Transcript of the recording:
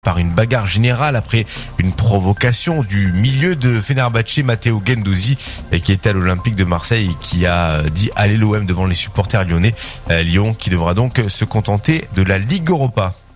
par une bagarre générale après une provocation du milieu de Fenerbahçe, Matteo Guendouzi, qui était à l'Olympique de Marseille et qui a dit allez l'OM devant les supporters lyonnais. Lyon qui devra donc se contenter de la Ligue Europa.